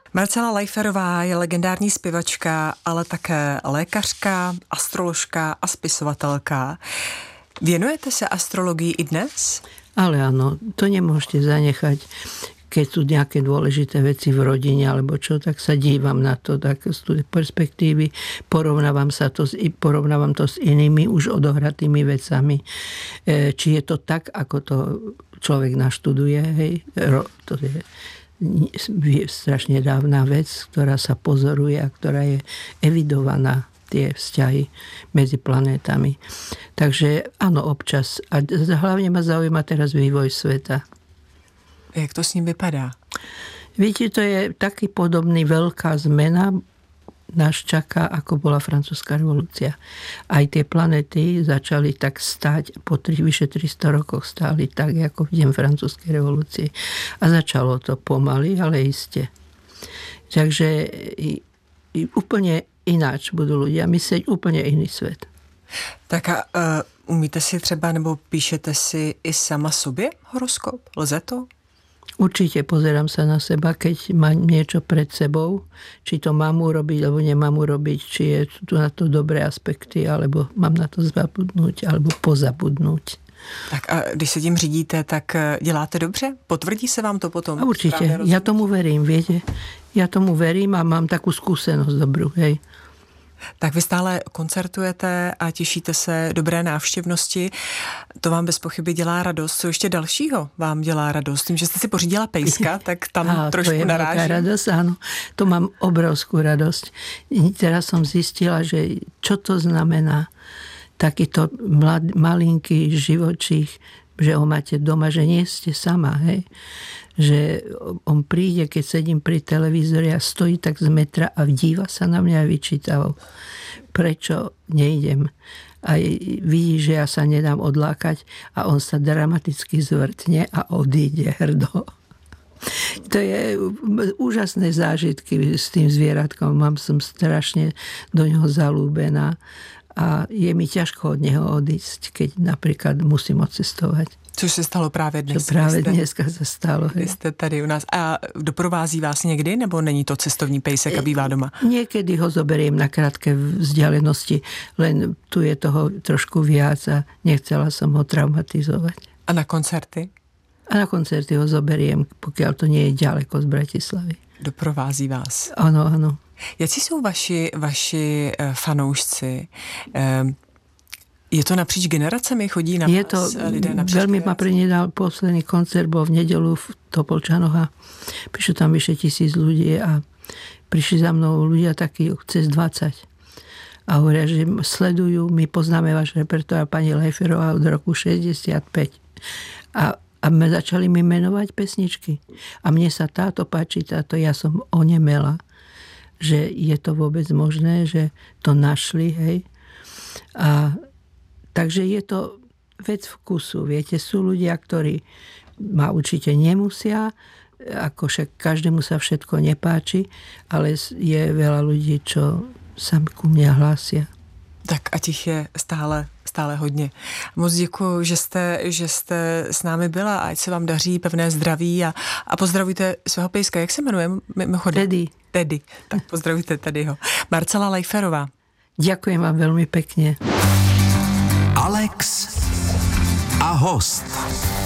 Marcela Lajferová je legendární zpěvačka, ale také lékařka, astroložka a spisovatelka. Věnujete se astrologii i dnes? Ale áno, to nemôžete zanechať. Keď sú nejaké dôležité veci v rodine alebo čo, tak sa dívam na to tak z tej perspektívy, porovnávam to s inými už odohratými vecami. Či je to tak, ako to človek naštuduje, hej, to je strašne dávna vec, ktorá sa pozoruje a ktorá je evidovaná, tie vzťahy medzi planétami. Takže áno, občas. A hlavne ma zaujíma teraz vývoj sveta. Jak to s ním vypadá? Viete, to je taký podobný, veľká zmena nás čaká, ako bola francúzska revolúcia. Aj tie planety začali tak stáť, po vyše 300 rokoch stáli tak, ako v deň francúzskej revolúcie. A začalo to pomaly, ale iste. Takže úplne ináč budú ľudia myslieť, úplne iný svet. Tak a umíte si třeba, nebo píšete si i sama sobě horoskop? Lze to? Určite pozerám sa na seba, keď mám niečo pred sebou, či to mám urobiť, alebo nemám urobiť, či je tu na to dobré aspekty, alebo mám na to zabudnúť, alebo pozabudnúť. Tak a když se tím řídíte, tak děláte dobře? Potvrdí se vám to potom? A určite, ja tomu verím, viete. Ja tomu verím a mám takú skúsenosť dobrú, hej. Tak vy stále koncertujete a těšíte se dobré návštěvnosti. To vám bez pochyby dělá radost. Co ještě dalšího vám dělá radost? Tím, že jste si pořídila pejska, tak tam trošku narážím. To je radosť, áno. To mám obrovskú radosť. Teraz som zistila, že čo to znamená takýto malinký živočích, že ho máte doma, že nie ste sama, hej. Že on príde, keď sedím pri televízore a stojí tak z metra a díva sa na mňa a vyčítava, prečo nejdem. A vidí, že ja sa nedám odlákať a on sa dramaticky zvrtne a odíde hrdo. To je úžasné zážitky s tým zvieratkom. Som strašne do neho zalúbená a je mi ťažko od neho odísť, keď napríklad musím odcestovať. Což se stalo právě dnes. To právě dneska se stalo. Vy jste tady u nás. A doprovází vás někdy, nebo není to cestovní pejsek a bývá doma? Niekedy ho zoberiem na krátke vzdialenosti, len tu je toho trošku viac a nechcela som ho traumatizovať. A na koncerty? A na koncerty ho zoberiem, pokiaľ to nie je ďaleko z Bratislavy. Doprovází vás. Áno, áno. Jací jsou vaši fanoušci? Je to napříč generacemi? Chodí na vás lidé napříč veľmi ma prinedal posledný koncert, bol v nedeľu v Topolčanoch a prišlo tam vyše 1000 ľudí a prišli za mnou ľudia takí cez 20. A hovoria, že sledujú, my poznáme váš repertoár, pani Lajferová od roku 65. A začali mi menovať pesničky. A mne sa táto páči, ja som onemela, že je to vôbec možné, že to našli, hej. A takže je to vec vkusu. Viete, sú ľudia, ktorí ma určite nemusia, ako však každému sa všetko nepáči, ale je veľa ľudí, čo sa ku mne hlásia. Tak a těch je stále hodně. Moc děkuji, že jste s námi byla a ať se vám daří, pevné zdraví a pozdravujte svého pejska. Jak se jmenuje? Teddy. Tak pozdravujte Teddyho. Marcela Lajferová. Ďakujem vám veľmi pekne. Alex a host.